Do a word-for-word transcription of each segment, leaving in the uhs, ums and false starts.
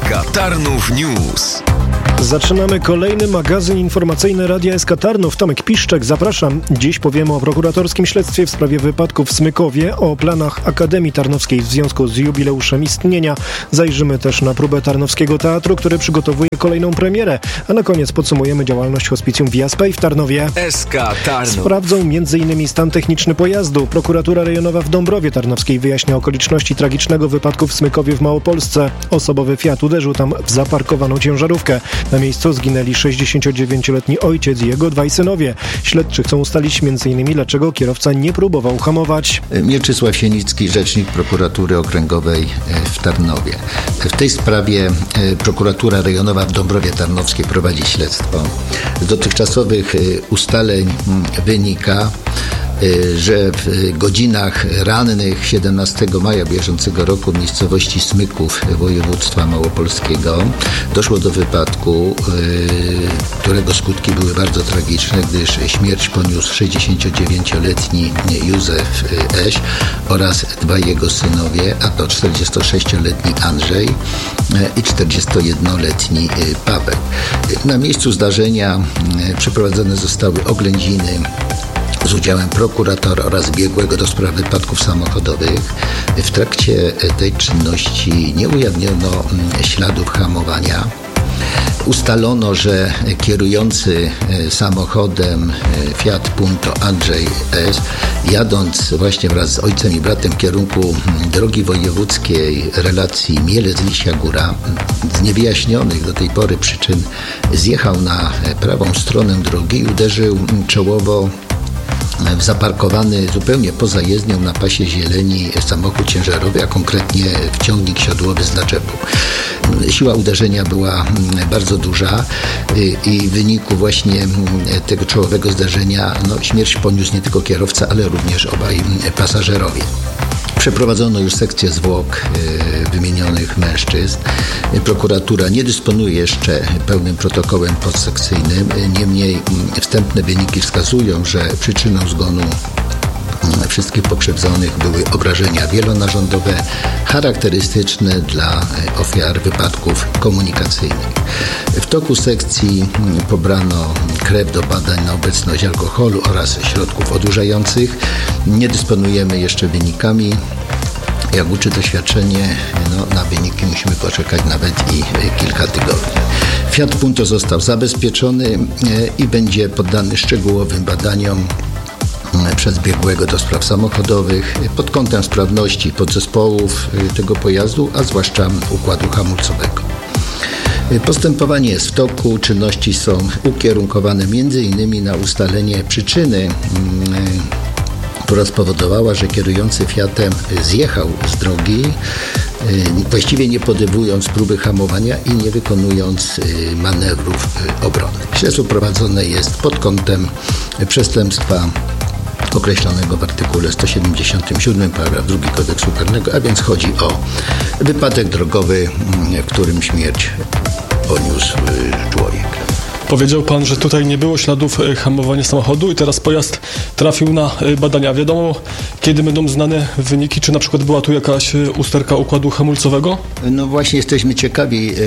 K Tarnów News. Zaczynamy kolejny magazyn informacyjny Radia S K Tarnów. Tomek Piszczek, zapraszam. Dziś powiemy o prokuratorskim śledztwie w sprawie wypadku w Smykowie, o planach Akademii Tarnowskiej w związku z jubileuszem istnienia. Zajrzymy też na próbę Tarnowskiego Teatru, który przygotowuje kolejną premierę. A na koniec podsumujemy działalność hospicjum Via Spay w Tarnowie. S K Tarnów. Sprawdzą m.in. stan techniczny pojazdu. Prokuratura rejonowa w Dąbrowie Tarnowskiej wyjaśnia okoliczności tragicznego wypadku w Smykowie w Małopolsce. Osobowy Fiat uderzył tam w zaparkowaną ciężarówkę. Na miejscu zginęli sześćdziesięciodziewięcioletni ojciec i jego dwaj synowie. Śledczy chcą ustalić m.in. dlaczego kierowca nie próbował hamować. Mieczysław Sienicki, rzecznik prokuratury okręgowej w Tarnowie. W tej sprawie prokuratura rejonowa w Dąbrowie Tarnowskiej prowadzi śledztwo. Z dotychczasowych ustaleń wynika, że w godzinach rannych siedemnastego maja bieżącego roku w miejscowości Smyków województwa małopolskiego doszło do wypadku, którego skutki były bardzo tragiczne, gdyż śmierć poniósł sześćdziesięciodziewięcioletni Józef Eś oraz dwaj jego synowie, a to czterdziestosześcioletni Andrzej i czterdziestojednoletni Paweł. Na miejscu zdarzenia przeprowadzone zostały oględziny z udziałem prokuratora oraz biegłego do spraw wypadków samochodowych. W trakcie tej czynności nie ujawniono śladów hamowania. Ustalono, że kierujący samochodem Fiat Punto Andrzej S., jadąc właśnie wraz z ojcem i bratem w kierunku drogi wojewódzkiej relacji Mielec-Lisia Góra, z niewyjaśnionych do tej pory przyczyn zjechał na prawą stronę drogi i uderzył czołowo w zaparkowany zupełnie poza jezdnią na pasie zieleni samochód ciężarowy, a konkretnie w ciągnik siodłowy z naczepu. Siła uderzenia była bardzo duża i w wyniku właśnie tego czołowego zdarzenia no, śmierć poniósł nie tylko kierowca, ale również obaj pasażerowie. Przeprowadzono już sekcję zwłok y, wymienionych mężczyzn. Prokuratura nie dysponuje jeszcze pełnym protokołem postsekcyjnym. Niemniej y, wstępne wyniki wskazują, że przyczyną zgonu y, wszystkich pokrzywdzonych były obrażenia wielonarządowe charakterystyczne dla y, ofiar wypadków komunikacyjnych. W toku sekcji y, pobrano krew do badań na obecność alkoholu oraz środków odurzających. Nie dysponujemy jeszcze wynikami. Jak uczy doświadczenie, no, na wyniki musimy poczekać nawet i kilka tygodni. Fiat Punto został zabezpieczony i będzie poddany szczegółowym badaniom przez biegłego do spraw samochodowych pod kątem sprawności podzespołów tego pojazdu, a zwłaszcza układu hamulcowego. Postępowanie jest w toku, czynności są ukierunkowane między innymi na ustalenie przyczyny, która spowodowała, że kierujący Fiatem zjechał z drogi, właściwie nie podejmując próby hamowania i nie wykonując manewrów obronnych. Śledztwo prowadzone jest pod kątem przestępstwa określonego w artykule sto siedemdziesiątym siódmym paragraf drugi Kodeksu Karnego, a więc chodzi o wypadek drogowy, w którym śmierć poniósł człowiek. Powiedział pan, że tutaj nie było śladów hamowania samochodu i teraz pojazd trafił na badania. Wiadomo, kiedy będą znane wyniki, czy na przykład była tu jakaś usterka układu hamulcowego? No właśnie jesteśmy ciekawi yy,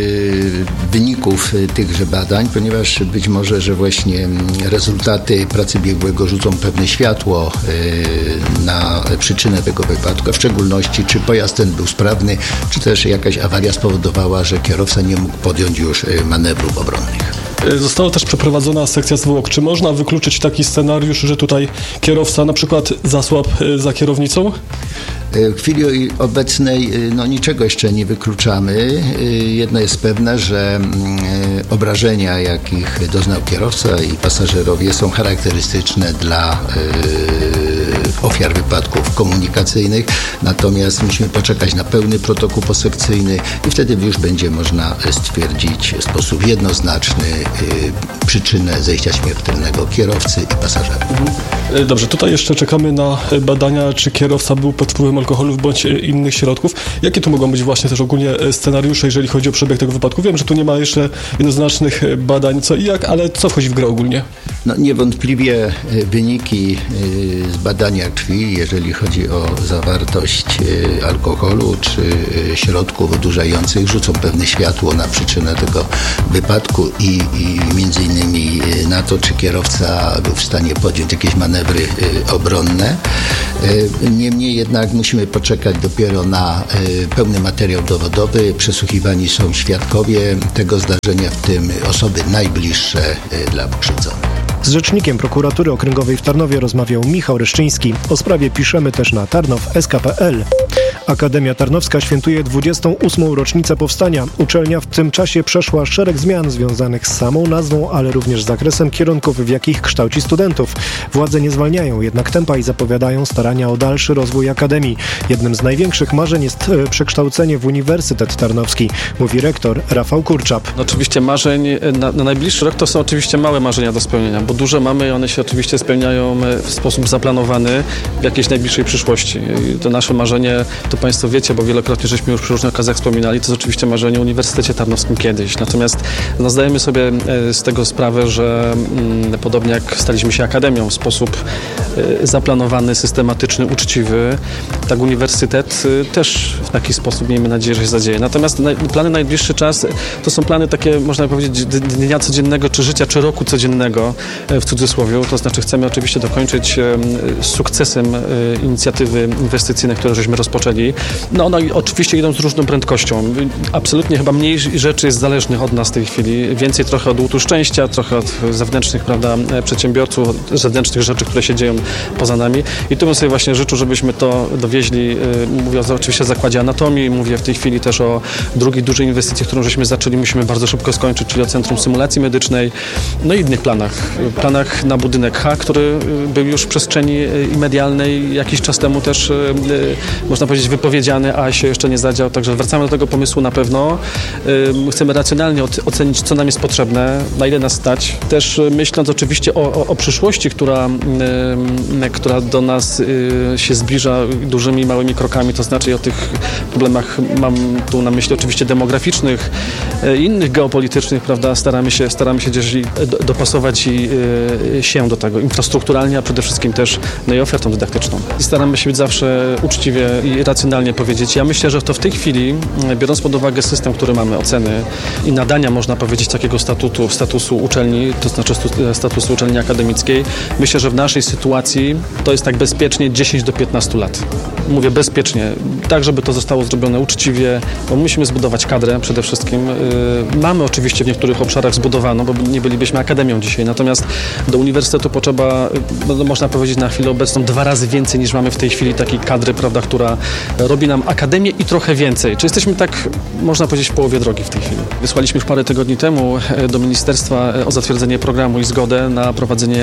wyników tychże badań, ponieważ być może, że właśnie rezultaty pracy biegłego rzucą pewne światło yy, na przyczynę tego wypadku, a w szczególności czy pojazd ten był sprawny, czy też jakaś awaria spowodowała, że kierowca nie mógł podjąć już manewrów obronnych. Została też przeprowadzona sekcja zwłok. Czy można wykluczyć taki scenariusz, że tutaj kierowca na przykład zasłabł za kierownicą? W chwili obecnej no, niczego jeszcze nie wykluczamy. Jedno jest pewne, że obrażenia, jakich doznał kierowca i pasażerowie, są charakterystyczne dla ofiar wypadków komunikacyjnych. Natomiast musimy poczekać na pełny protokół posekcyjny i wtedy już będzie można stwierdzić w sposób jednoznaczny przyczynę zajścia śmiertelnego kierowcy i pasażera. Dobrze, tutaj jeszcze czekamy na badania, czy kierowca był pod wpływem alkoholu bądź innych środków. Jakie tu mogą być właśnie też ogólnie scenariusze, jeżeli chodzi o przebieg tego wypadku? Wiem, że tu nie ma jeszcze jednoznacznych badań co i jak, ale co wchodzi w grę ogólnie? No, niewątpliwie wyniki z badania krwi, jeżeli chodzi o zawartość alkoholu czy środków odurzających, rzucą pewne światło na przyczynę tego wypadku i, i między innymi na to, czy kierowca był w stanie podjąć jakieś manewry obronne. Niemniej jednak musimy poczekać dopiero na pełny materiał dowodowy. Przesłuchiwani są świadkowie tego zdarzenia, w tym osoby najbliższe dla pokrzywdzonych. Z rzecznikiem prokuratury okręgowej w Tarnowie rozmawiał Michał Reszczyński. O sprawie piszemy też na tarnow kropka s k kropka p l. Akademia Tarnowska świętuje dwudziestą ósmą rocznicę powstania. Uczelnia w tym czasie przeszła szereg zmian związanych z samą nazwą, ale również z zakresem kierunków, w jakich kształci studentów. Władze nie zwalniają jednak tempa i zapowiadają starania o dalszy rozwój Akademii. Jednym z największych marzeń jest przekształcenie w Uniwersytet Tarnowski, mówi rektor Rafał Kurczap. No, oczywiście marzeń na, na najbliższy rok to są oczywiście małe marzenia do spełnienia, bo duże mamy i one się oczywiście spełniają w sposób zaplanowany w jakiejś najbliższej przyszłości. I to nasze marzenie, to Państwo wiecie, bo wielokrotnie żeśmy już przy różnych okazjach wspominali, to jest oczywiście marzenie o Uniwersytecie Tarnowskim kiedyś. Natomiast no, zdajemy sobie z tego sprawę, że mm, podobnie jak staliśmy się akademią w sposób y, zaplanowany, systematyczny, uczciwy, tak Uniwersytet y, też w taki sposób, miejmy nadzieję, że się zadzieje. Natomiast na, plany na najbliższy czas to są plany takie, można powiedzieć, dnia codziennego, czy życia, czy roku codziennego, w cudzysłowie. To znaczy chcemy oczywiście dokończyć y, sukcesem y, inicjatywy inwestycyjne, które żeśmy rozpoczęli. No one oczywiście idą z różną prędkością. Absolutnie chyba mniej rzeczy jest zależnych od nas w tej chwili. Więcej trochę od łutu szczęścia, trochę od zewnętrznych, prawda, przedsiębiorców, od zewnętrznych rzeczy, które się dzieją poza nami. I tu bym sobie właśnie życzył, żebyśmy to dowieźli. Mówię oczywiście o Zakładzie Anatomii, mówię w tej chwili też o drugiej dużej inwestycji, którą żeśmy zaczęli, musimy bardzo szybko skończyć, czyli o Centrum Symulacji Medycznej. No i innych planach. Planach na budynek H, który był już w przestrzeni medialnej jakiś czas temu też, można powiedzieć, wypowiedziany, a się jeszcze nie zadział. Także wracamy do tego pomysłu na pewno. Chcemy racjonalnie ocenić, co nam jest potrzebne, na ile nas stać. Też myśląc oczywiście o, o, o przyszłości, która, która do nas się zbliża dużymi, małymi krokami, to znaczy o tych problemach, mam tu na myśli oczywiście demograficznych, innych geopolitycznych, prawda, staramy się, staramy się gdzieś dopasować i, się do tego infrastrukturalnie, a przede wszystkim też no i ofertą dydaktyczną. I staramy się być zawsze uczciwie i racjonalnie powiedzieć. Ja myślę, że to w tej chwili, biorąc pod uwagę system, który mamy, oceny i nadania, można powiedzieć, takiego statutu, statusu uczelni, to znaczy statusu uczelni akademickiej, myślę, że w naszej sytuacji to jest tak bezpiecznie dziesięć do piętnastu lat. Mówię bezpiecznie, tak żeby to zostało zrobione uczciwie, bo musimy zbudować kadrę przede wszystkim. Mamy oczywiście w niektórych obszarach zbudowaną, bo nie bylibyśmy akademią dzisiaj, natomiast do uniwersytetu potrzeba, no, można powiedzieć na chwilę obecną, dwa razy więcej niż mamy w tej chwili takiej kadry, prawda, która robi nam akademię i trochę więcej. Czy jesteśmy tak, można powiedzieć, w połowie drogi w tej chwili. Wysłaliśmy już parę tygodni temu do ministerstwa o zatwierdzenie programu i zgodę na prowadzenie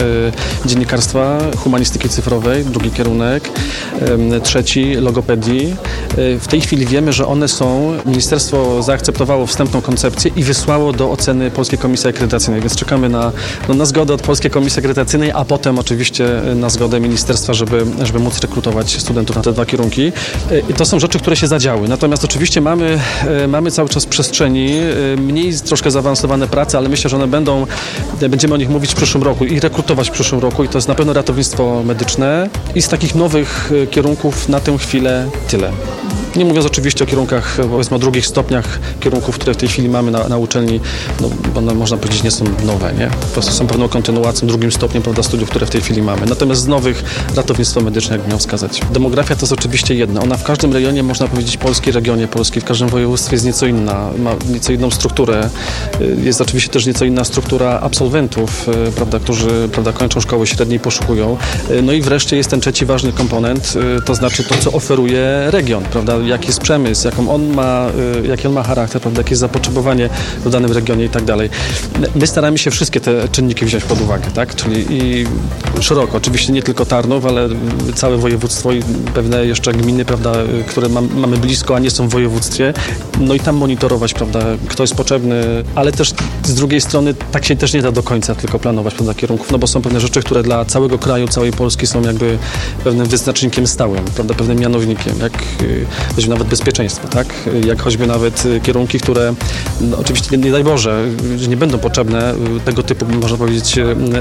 y, dziennikarstwa, humanistyki cyfrowej, drugi kierunek, y, trzeci logopedii. Y, w tej chwili wiemy, że one są, ministerstwo zaakceptowało wstępną koncepcję i wysłało do oceny Polskiej Komisji Akredytacyjnej, więc czekamy na, no, na zgodę od Polskiej Komisji Akredytacyjnej, a potem oczywiście na zgodę ministerstwa, żeby, żeby móc rekrutować studentów na te dwa kierunki. I to są rzeczy, które się zadziały. Natomiast oczywiście mamy, mamy cały czas w przestrzeni mniej troszkę zaawansowane prace, ale myślę, że one będą, będziemy o nich mówić w przyszłym roku i rekrutować w przyszłym roku i to jest na pewno ratownictwo medyczne i z takich nowych kierunków na tę chwilę tyle. Nie mówiąc oczywiście o kierunkach, powiedzmy o drugich stopniach kierunków, które w tej chwili mamy na, na uczelni, no, bo one, można powiedzieć, nie są nowe, nie? Po prostu są pewną kontynuacją, drugim stopniem, prawda, studiów, które w tej chwili mamy. Natomiast z nowych ratownictwo medyczne, jak miał wskazać. Demografia to jest oczywiście jedno. Ona w każdym rejonie, można powiedzieć, Polski, regionie Polski, w każdym województwie jest nieco inna, ma nieco inną strukturę. Jest oczywiście też nieco inna struktura absolwentów, prawda, którzy, prawda, kończą szkoły średnie i poszukują. No i wreszcie jest ten trzeci ważny komponent, to znaczy to, co oferuje region, prawda, jaki jest przemysł, jaką on ma, jaki on ma charakter, prawda, jakie jest zapotrzebowanie w danym regionie i tak dalej. My staramy się wszystkie te czynniki wziąć pod uwagę, tak, czyli i szeroko, oczywiście nie tylko Tarnów, ale całe województwo i pewne jeszcze gminy, prawda, które mam, mamy blisko, a nie są w województwie, no i tam monitorować, prawda, kto jest potrzebny, ale też z drugiej strony tak się też nie da do końca tylko planować, prawda, kierunków, no bo są pewne rzeczy, które dla całego kraju, całej Polski są jakby pewnym wyznacznikiem stałym, prawda, pewnym mianownikiem, jak choćby nawet bezpieczeństwo, tak, jak choćby nawet kierunki, które no, oczywiście nie, nie daj Boże, że nie będą potrzebne tego typu, można powiedzieć,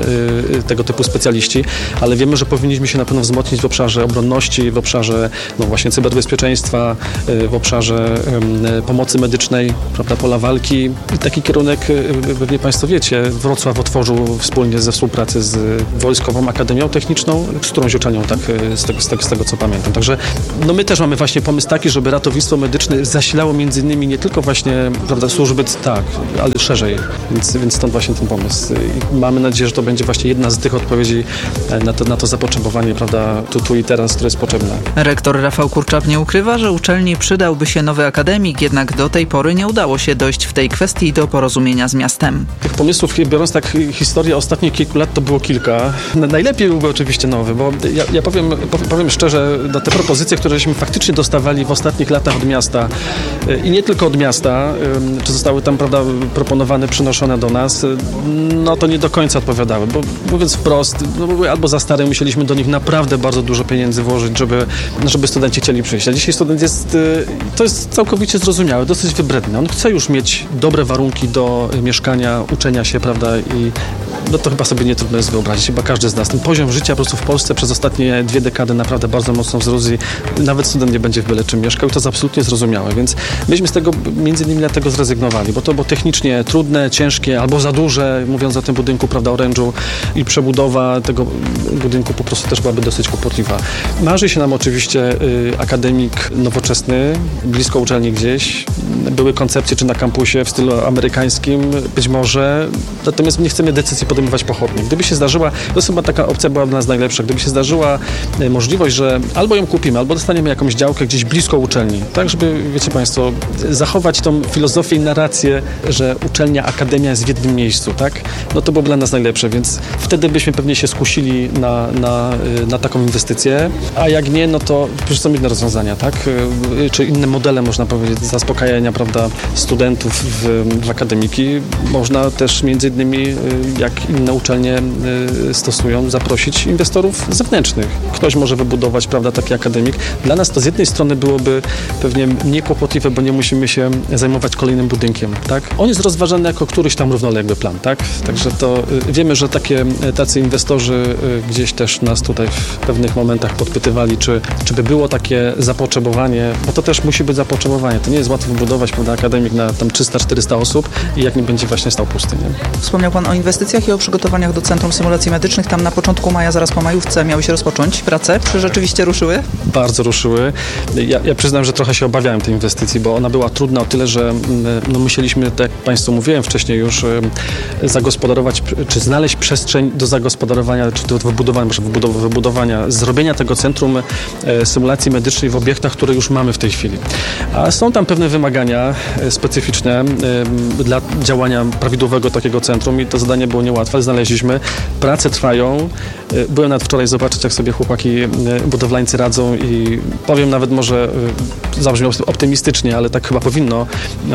tego typu specjaliści, ale wiemy, że powinniśmy się na pewno wzmocnić w obszarze obronności, w obszarze no właśnie cyberbezpieczeństwa, w obszarze pomocy medycznej, prawda, pola walki. I taki kierunek, pewnie Państwo wiecie, Wrocław otworzył wspólnie ze współpracy z Wojskową Akademią Techniczną, z którąś uczelnią, tak, z tego, z tego, z tego co pamiętam. Także no my też mamy właśnie pomysł taki, żeby ratownictwo medyczne zasilało między innymi nie tylko właśnie, prawda, służby, tak, ale szerzej, więc, więc stąd właśnie ten pomysł. I mamy nadzieję, że to będzie właśnie jedna z tych odpowiedzi na to, na to zapotrzebowanie, prawda, tu, tu i teraz, które jest potrzebne. Rektor Rafał Kurczak nie ukrywa, że uczelni przydałby się nowy akademik, jednak do tej pory nie udało się dojść w tej kwestii do porozumienia z miastem. Tych pomysłów, biorąc tak historię ostatnich kilku lat, to było kilka. Najlepiej byłby oczywiście nowy, bo ja, ja powiem, powiem szczerze, na te propozycje, któreśmy faktycznie dostawali w ostatnich latach od miasta i nie tylko od miasta, czy zostały tam, prawda, proponowane, przynoszone do nas, no to nie do końca odpowiadały, bo mówiąc wprost, no były albo za stare, musieliśmy do nich naprawdę bardzo dużo pieniędzy włożyć, żeby, żeby studenci chcieli przyjść. A dzisiaj student jest, to jest całkowicie zrozumiałe, dosyć wybredny. On chce już mieć dobre warunki do mieszkania, uczenia się, prawda, i no to chyba sobie nie trudno jest wyobrazić, chyba każdy z nas. Ten poziom życia po prostu w Polsce przez ostatnie dwie dekady naprawdę bardzo mocno wzrósł i nawet student nie będzie w byle czym mieszkał i to jest absolutnie zrozumiałe, więc myśmy z tego między innymi dlatego zrezygnowali, bo to było technicznie trudne, ciężkie albo za duże, mówiąc o tym budynku, prawda, orężu i przebudowa tego budynku po prostu też byłaby dosyć kłopotliwa. Marzy się nam oczywiście y, akademik nowoczesny, blisko uczelni gdzieś. Były koncepcje czy na kampusie w stylu amerykańskim, być może, natomiast nie chcemy decyzji podejmować pochopnie. Gdyby się zdarzyła, to chyba taka opcja była dla nas najlepsza, gdyby się zdarzyła możliwość, że albo ją kupimy, albo dostaniemy jakąś działkę gdzieś blisko uczelni, tak żeby, wiecie Państwo, zachować tą filozofię i narrację, że uczelnia, akademia jest w jednym miejscu, tak? No to byłoby dla nas najlepsze, więc wtedy byśmy pewnie się skusili na, na, na taką inwestycję, a jak nie, no to przecież są inne rozwiązania, tak? Czy inne modele, można powiedzieć, zaspokajania, prawda, studentów w, w akademiki. Można też między innymi, jak inne uczelnie stosują, zaprosić inwestorów zewnętrznych. Ktoś może wybudować, prawda, taki akademik. Dla nas to z jednej strony byłoby pewnie mniej kłopotliwe, bo nie musimy się zajmować kolejnym budynkiem, tak? On jest rozważany jako któryś tam równoległy plan, tak? Także to wiemy, że takie, tacy inwestorzy gdzieś też nas tutaj w pewnych momentach podpytywali, czy, czy by było takie zapotrzebowanie, bo to też musi być zapotrzebowanie. To nie jest łatwo wybudować, prawda, akademik na tam trzysta czterysta osób i jak nie będzie właśnie stał pusty, nie? Wspomniał Pan o inwestycjach i o przygotowaniach do Centrum Symulacji Medycznych. Tam na początku maja, zaraz po majówce miały się rozpocząć prace. Czy rzeczywiście ruszyły? Bardzo ruszyły. Ja, ja przyznam, że trochę się obawiałem tej inwestycji, bo ona była trudna o tyle, że no, musieliśmy, tak jak Państwu mówiłem wcześniej już, zagospodarować, czy znaleźć przestrzeń do zagospodarowania, czy do wybudowania, może wybudowania, zrobienia tego Centrum Symulacji Medycznej w obiektach, które już mamy w tej chwili. A są tam pewne wymagania specyficzne dla działania prawidłowego takiego centrum i to zadanie było niełatwe, ale znaleźliśmy. Prace trwają. Byłem nawet wczoraj zobaczyć, jak sobie chłopaki budowlańcy radzą i powiem nawet może, zabrzmiał optymistycznie, ale tak chyba powinno,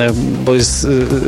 bo jest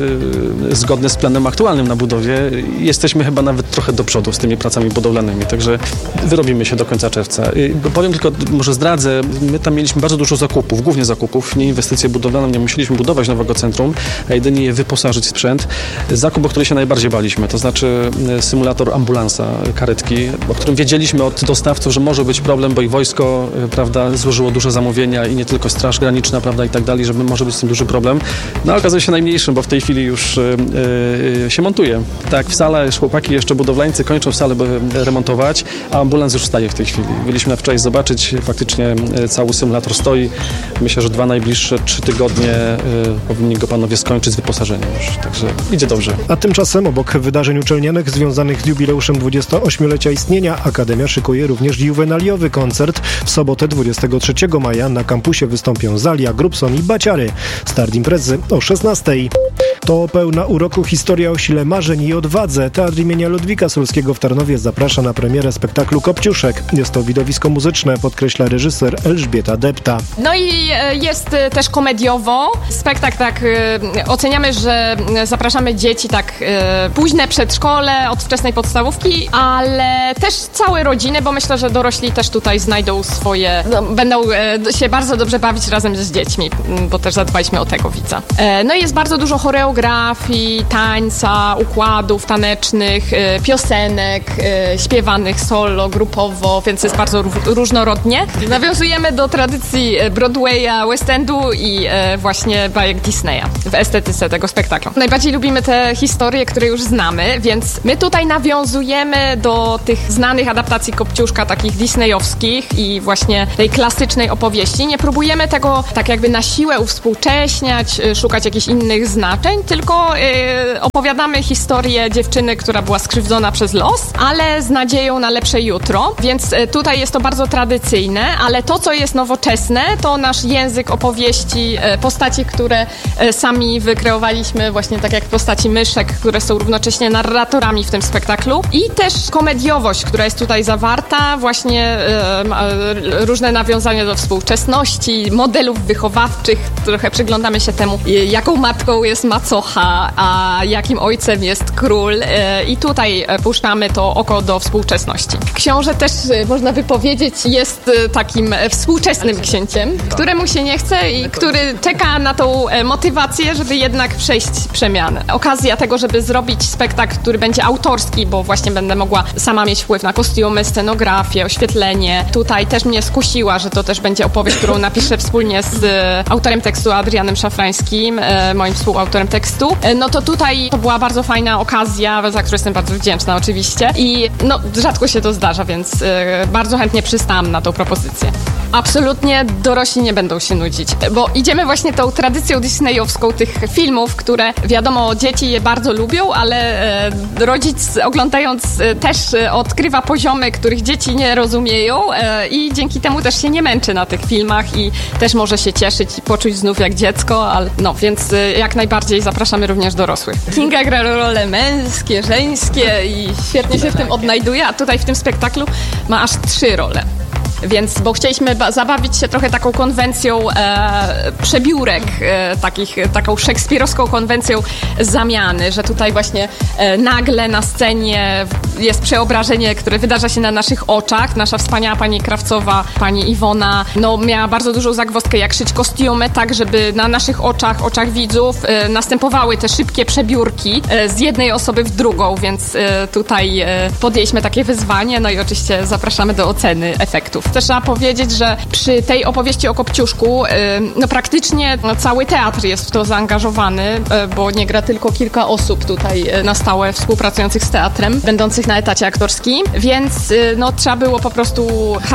zgodne z planem aktualnym na budowie. Jesteśmy chyba nawet trochę do przodu z tymi pracami budowlanymi, także wyrobimy się do końca czerwca. Powiem tylko, może zdradzę, my tam mieliśmy bardzo dużo zakupów, głównie zakupów, nie inwestycje budowlane, nie musieliśmy budować nowego centrum, a jedynie je wyposażyć w sprzęt. Zakup, o który się najbardziej baliśmy, to znaczy symulator ambulansa, karetki, o którym wiedzieliśmy od dostawców, że może być problem, bo i wojsko, prawda, złożyło duże zamówienia i nie tylko Straż Graniczna, prawda, i tak dalej, żeby może być z tym duży problem. No, okazuje się najmniejszym, bo w tej chwili już yy, się montuje. Tak, w sale chłopaki jeszcze budowlańcy kończą salę remontować, a ambulans już staje w tej chwili. Byliśmy na wczoraj zobaczyć, faktycznie cały symulator stoi. Myślę, że dwa najbliższe trzy tygodnie yy, powinni go panowie skończyć z wyposażeniem już, także idzie dobrze. A tymczasem obok wydarzeń uczelnianych związanych z jubileuszem dwudziestoośmiolecia istnienia Akademia szykuje również juwenaliowy koncert. W sobotę dwudziestego trzeciego maja na kampusie wystąpią Zalia, Grubson i Baciary. Start imprezy o szesnastej. To pełna uroku historia o sile marzeń i odwadze. Teatr imienia Ludwika Sulskiego w Tarnowie zaprasza na premierę spektaklu Kopciuszek. Jest to widowisko muzyczne, podkreśla reżyser Elżbieta Depta. No i jest też komediowo. Spektakl tak oceniamy, że zapraszamy dzieci tak późne przedszkole, od wczesnej podstawówki, ale też całe rodziny, bo myślę, że dorośli też tutaj znajdą swoje, no, będą się bardzo dobrze bawić razem z dziećmi, bo też zadbaliśmy o tego widza. No i jest bardzo dużo choreografii choreografii, tańca, układów tanecznych, piosenek, śpiewanych solo, grupowo, więc jest bardzo różnorodnie. Nawiązujemy do tradycji Broadwaya, West Endu i właśnie bajek Disneya w estetyce tego spektaklu. Najbardziej lubimy te historie, które już znamy, więc my tutaj nawiązujemy do tych znanych adaptacji Kopciuszka, takich disneyowskich i właśnie tej klasycznej opowieści. Nie próbujemy tego tak jakby na siłę uwspółcześniać, szukać jakichś innych znaczeń, tylko yy, opowiadamy historię dziewczyny, która była skrzywdzona przez los, ale z nadzieją na lepsze jutro, więc yy, tutaj jest to bardzo tradycyjne, ale to, co jest nowoczesne, to nasz język opowieści, yy, postaci, które yy, sami wykreowaliśmy, właśnie tak jak postaci myszek, które są równocześnie narratorami w tym spektaklu i też komediowość, która jest tutaj zawarta, właśnie yy, różne nawiązania do współczesności, modelów wychowawczych, trochę przyglądamy się temu, jaką matką jest macocha, a jakim ojcem jest król i tutaj puszczamy to oko do współczesności. Książę też, można by powiedzieć, jest takim współczesnym księciem, któremu się nie chce i który czeka na tą motywację, żeby jednak przejść przemianę. Okazja tego, żeby zrobić spektakl, który będzie autorski, bo właśnie będę mogła sama mieć wpływ na kostiumy, scenografię, oświetlenie. Tutaj też mnie skusiła, że to też będzie opowieść, którą napiszę wspólnie z autorem tekstu Adrianem Szafrańskim, moim współautorem tekstu. No to tutaj to była bardzo fajna okazja, za którą jestem bardzo wdzięczna oczywiście i no rzadko się to zdarza, więc bardzo chętnie przystałam na tą propozycję. Absolutnie dorośli nie będą się nudzić, bo idziemy właśnie tą tradycją disneyowską tych filmów, które wiadomo, dzieci je bardzo lubią, ale e, rodzic oglądając e, też e, odkrywa poziomy, których dzieci nie rozumieją e, i dzięki temu też się nie męczy na tych filmach i też może się cieszyć i poczuć znów jak dziecko, ale no, więc e, jak najbardziej zapraszamy również dorosłych. Kinga gra role męskie, żeńskie i świetnie się w tym odnajduje, a tutaj w tym spektaklu ma aż trzy role. Więc, bo chcieliśmy ba- zabawić się trochę taką konwencją e, przebiórek, e, takich, taką szekspirowską konwencją zamiany, że tutaj właśnie e, nagle na scenie jest przeobrażenie, które wydarza się na naszych oczach. Nasza wspaniała pani Krawcowa, pani Iwona, no miała bardzo dużą zagwozdkę, jak szyć kostiumy, tak żeby na naszych oczach, oczach widzów e, następowały te szybkie przebiórki e, z jednej osoby w drugą, więc e, tutaj e, podjęliśmy takie wyzwanie, no i oczywiście zapraszamy do oceny efektów. Też trzeba powiedzieć, że przy tej opowieści o Kopciuszku no praktycznie no, cały teatr jest w to zaangażowany, bo nie gra tylko kilka osób tutaj na stałe współpracujących z teatrem, będących na etacie aktorskim, więc no, trzeba było po prostu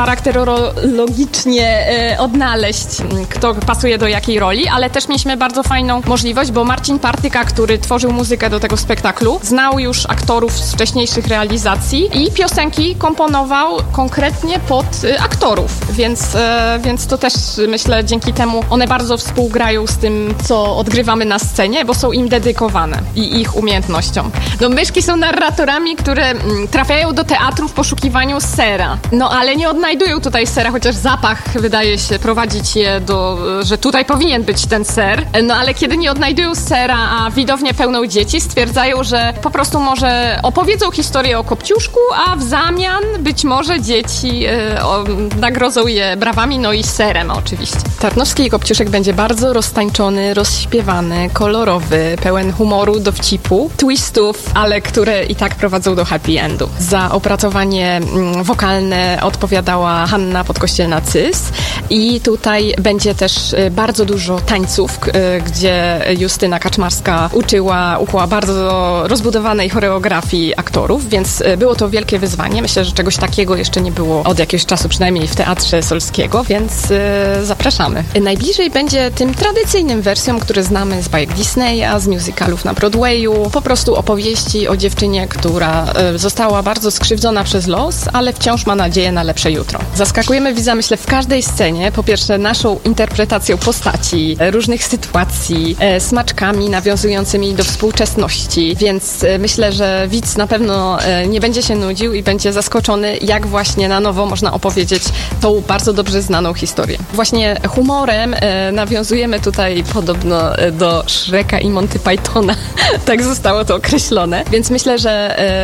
charakterologicznie odnaleźć, kto pasuje do jakiej roli, ale też mieliśmy bardzo fajną możliwość, bo Marcin Partyka, który tworzył muzykę do tego spektaklu, znał już aktorów z wcześniejszych realizacji i piosenki komponował konkretnie pod aktorów, więc, e, więc to też myślę dzięki temu one bardzo współgrają z tym, co odgrywamy na scenie, bo są im dedykowane i ich umiejętnościom. No myszki są narratorami, które m, trafiają do teatru w poszukiwaniu sera, no ale nie odnajdują tutaj sera, chociaż zapach wydaje się prowadzić je do, że tutaj powinien być ten ser, no ale kiedy nie odnajdują sera, a widownię pełną dzieci, stwierdzają, że po prostu może opowiedzą historię o Kopciuszku, a w zamian być może dzieci e, o, nagrodzą je brawami, no i serem oczywiście. Tarnowski Kopciuszek będzie bardzo roztańczony, rozśpiewany, kolorowy, pełen humoru, dowcipu, twistów, ale które i tak prowadzą do happy endu. Za opracowanie mm, wokalne odpowiadała Hanna Podkościelna-Cys i tutaj będzie też y, bardzo dużo tańców, y, gdzie Justyna Kaczmarska uczyła, ukuła bardzo rozbudowanej choreografii aktorów, więc y, było to wielkie wyzwanie. Myślę, że czegoś takiego jeszcze nie było od jakiegoś czasu, przynajmniej w Teatrze Solskiego, więc yy, zapraszamy. Najbliżej będzie tym tradycyjnym wersjom, które znamy z bajek Disneya, z musicalów na Broadwayu, po prostu opowieści o dziewczynie, która yy, została bardzo skrzywdzona przez los, ale wciąż ma nadzieję na lepsze jutro. Zaskakujemy widza, myślę, w każdej scenie, po pierwsze naszą interpretacją postaci, różnych sytuacji, yy, smaczkami nawiązującymi do współczesności, więc yy, myślę, że widz na pewno yy, nie będzie się nudził i będzie zaskoczony, jak właśnie na nowo można opowiedzieć tą bardzo dobrze znaną historię. Właśnie humorem e, nawiązujemy tutaj podobno e, do Shreka i Monty Pythona. Tak zostało to określone. Więc myślę, że e, rodzice,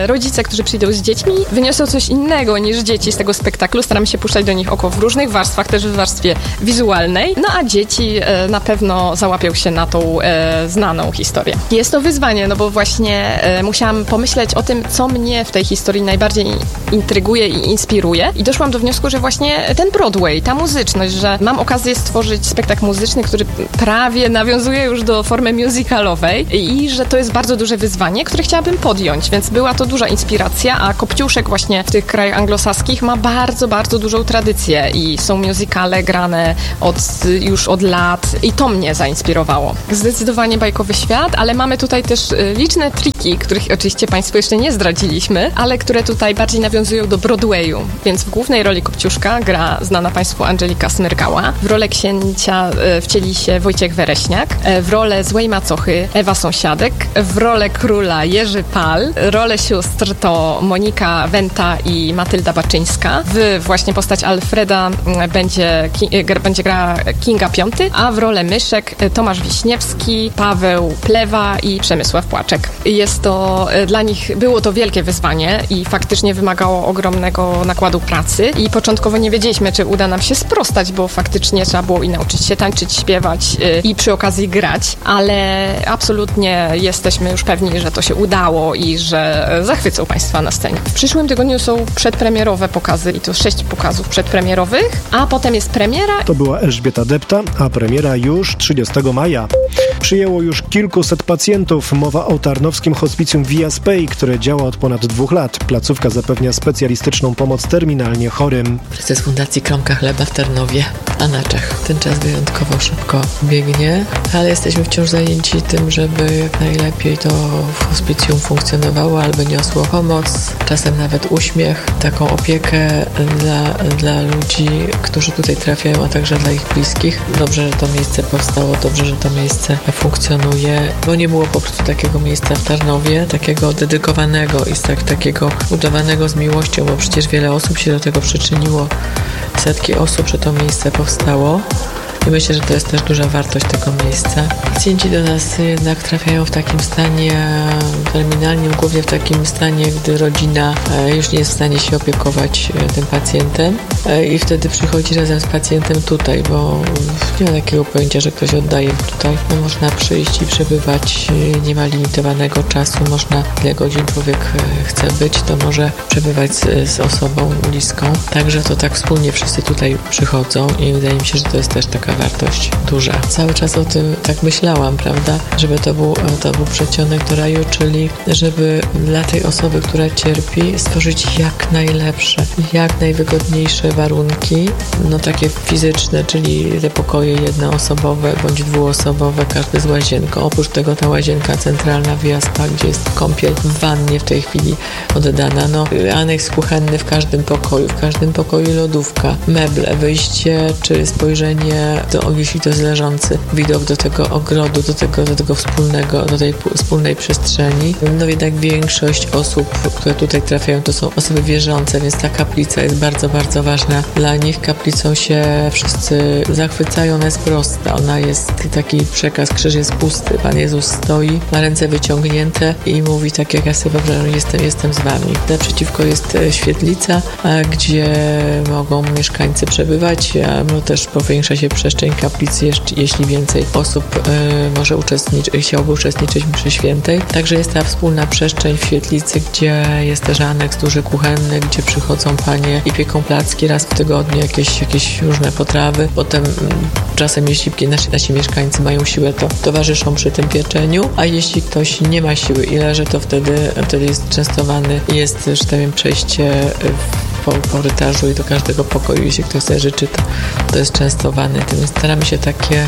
rodzice, którzy przyjdą z dziećmi, wyniosą coś innego niż dzieci z tego spektaklu. Staramy się puszczać do nich oko w różnych warstwach, też w warstwie wizualnej. No a dzieci e, na pewno załapią się na tą e, znaną historię. Jest to wyzwanie, no bo właśnie e, musiałam pomyśleć o tym, co mnie w tej historii najbardziej intryguje i inspiruje. I doszłam do wniosku, że właśnie ten Broadway, ta muzyczność, że mam okazję stworzyć spektakl muzyczny, który prawie nawiązuje już do formy musicalowej i że to jest bardzo duże wyzwanie, które chciałabym podjąć, więc była to duża inspiracja, a Kopciuszek właśnie w tych krajach anglosaskich ma bardzo, bardzo dużą tradycję i są musicale grane od, już od lat i to mnie zainspirowało. Zdecydowanie bajkowy świat, ale mamy tutaj też liczne triki, których oczywiście Państwu jeszcze nie zdradziliśmy, ale które tutaj bardziej nawiązują do Broadwayu, więc w głównej roli Kopciuszka gra znana Państwu Angelika Smyrgała, w rolę księcia wcieli się Wojciech Wereśniak, w rolę złej macochy Ewa Sąsiadek, w rolę króla Jerzy Pal, rolę sióstr to Monika Wenta i Matylda Baczyńska, w właśnie postać Alfreda będzie, będzie gra Kinga Piąty, a w rolę myszek Tomasz Wiśniewski, Paweł Plewa i Przemysław Płaczek. Jest to dla nich, było to wielkie wyzwanie i faktycznie wymagało ogromnego nakładu pracy i początkowo nie wiedzieliśmy, czy uda nam się sprostać, bo faktycznie trzeba było i nauczyć się tańczyć, śpiewać i przy okazji grać, ale absolutnie jesteśmy już pewni, że to się udało i że zachwycą Państwa na scenie. W przyszłym tygodniu są przedpremierowe pokazy i to sześć pokazów przedpremierowych, a potem jest premiera. To była Elżbieta Depta, a premiera już trzydziestego maja. Przyjęło już kilkuset pacjentów. Mowa o tarnowskim hospicjum Via Spei, które działa od ponad dwóch lat. Placówka zapewnia specjalistyczną pomoc terminalnie chorym. Prezes Fundacji Kromka Chleba w Tarnowie, a na Czech. Ten czas wyjątkowo szybko biegnie, ale jesteśmy wciąż zajęci tym, żeby jak najlepiej to hospicjum funkcjonowało albo niosło pomoc, czasem nawet uśmiech, taką opiekę dla, dla ludzi, którzy tutaj trafiają, a także dla ich bliskich. Dobrze, że to miejsce powstało, dobrze, że to miejsce funkcjonuje, bo nie było po prostu takiego miejsca w Tarnowie, takiego dedykowanego i tak, takiego budowanego z miłością, bo przecież wiele osób się do tego przyczyniło, setki osób, że to miejsce powstało. I myślę, że to jest też duża wartość tego miejsca. Pacjenci do nas jednak trafiają w takim stanie terminalnym, głównie w takim stanie, gdy rodzina już nie jest w stanie się opiekować tym pacjentem i wtedy przychodzi razem z pacjentem tutaj, bo nie ma takiego pojęcia, że ktoś oddaje tutaj. No, można przyjść i przebywać, nie ma limitowanego czasu, można ile godzin człowiek chce być, to może przebywać z, z osobą bliską. Także to tak wspólnie wszyscy tutaj przychodzą i wydaje mi się, że to jest też taka wartość duża. Cały czas o tym tak myślałam, prawda, żeby to był, to był przedsionek do raju, czyli żeby dla tej osoby, która cierpi, stworzyć jak najlepsze, jak najwygodniejsze warunki, no takie fizyczne, czyli te pokoje jednoosobowe bądź dwuosobowe, każdy z łazienką. Oprócz tego ta łazienka centralna Via Spa, gdzie jest kąpiel w wannie w tej chwili oddana, no aneks kuchenny w każdym pokoju, w każdym pokoju lodówka, meble, wyjście czy spojrzenie do, jeśli to jest leżący widok do tego ogrodu, do tego, do tego wspólnego, do tej wspólnej przestrzeni. No jednak większość osób, które tutaj trafiają, to są osoby wierzące, więc ta kaplica jest bardzo, bardzo ważna dla nich. Kaplicą się wszyscy zachwycają, ona jest prosta, ona jest taki przekaz, krzyż jest pusty, Pan Jezus stoi, ma ręce wyciągnięte i mówi tak, jak ja sobie wyobrażam, jestem, jestem z wami. Naprzeciwko jest świetlica, gdzie mogą mieszkańcy przebywać, a no też powiększa się przestrzeń kaplicy, jeśli więcej osób y, może uczestniczyć, chciałoby uczestniczyć w mszy świętej. Także jest ta wspólna przestrzeń w świetlicy, gdzie jest też aneks duży kuchenny, gdzie przychodzą panie i pieką placki raz w tygodniu, jakieś, jakieś różne potrawy. Potem czasem, jeśli nasi, nasi mieszkańcy mają siłę, to towarzyszą przy tym pieczeniu, a jeśli ktoś nie ma siły i leży, to wtedy, wtedy jest częstowany, jest, że tak powiem, przejście w po korytarzu i do każdego pokoju, jeśli ktoś sobie życzy, to, to jest częstowany. Tym staramy się takie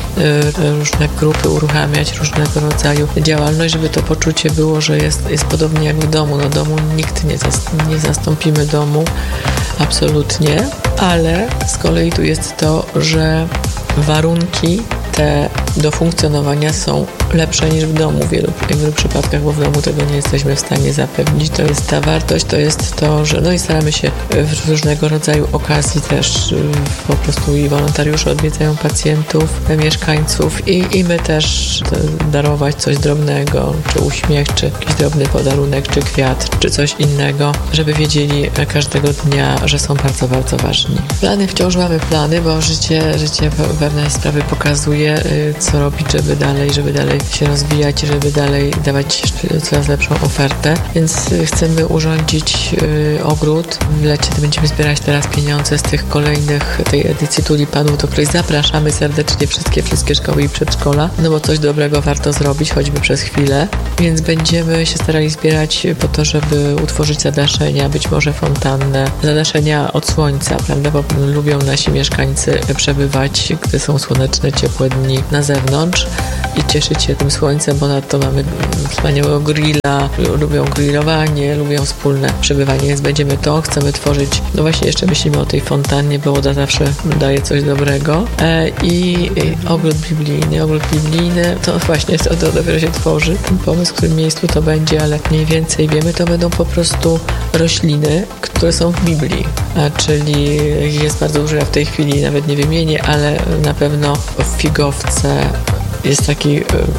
y, różne grupy uruchamiać, różnego rodzaju działalność, żeby to poczucie było, że jest, jest podobnie jak w domu. No domu nikt nie, zas, nie zastąpimy domu, absolutnie, ale z kolei tu jest to, że warunki te do funkcjonowania są lepsze niż w domu w wielu, w wielu przypadkach, bo w domu tego nie jesteśmy w stanie zapewnić. To jest ta wartość, to jest to, że no i staramy się w różnego rodzaju okazji też po prostu i wolontariusze odwiedzają pacjentów, mieszkańców i, i my też darować coś drobnego, czy uśmiech, czy jakiś drobny podarunek, czy kwiat, czy coś innego, żeby wiedzieli każdego dnia, że są bardzo, bardzo ważni. Plany, wciąż mamy plany, bo życie, życie pewne sprawy pokazuje, co robić, żeby dalej, żeby dalej się rozwijać, żeby dalej dawać coraz lepszą ofertę, więc chcemy urządzić ogród. W lecie będziemy zbierać teraz pieniądze z tych kolejnych, tej edycji Tulipanów, do której zapraszamy serdecznie wszystkie, wszystkie szkoły i przedszkola, no bo coś dobrego warto zrobić, choćby przez chwilę, więc będziemy się starali zbierać po to, żeby utworzyć zadaszenia, być może fontannę, zadaszenia od słońca, prawda, bo lubią nasi mieszkańcy przebywać, gdy są słoneczne, ciepłe dni na zewnątrz i cieszyć się tym słońcem, bo na to mamy wspaniałego grilla, lubią grillowanie, lubią wspólne przebywanie, więc będziemy to, chcemy tworzyć, no właśnie jeszcze myślimy o tej fontannie, bo woda zawsze daje coś dobrego e, i, i ogród biblijny, ogród biblijny, to właśnie to, to dopiero się tworzy, ten pomysł, w którym miejscu to będzie, ale mniej więcej wiemy, to będą po prostu rośliny, które są w Biblii, a, czyli jest bardzo dużo, w tej chwili nawet nie wymienię, ale na pewno figowce, jest taki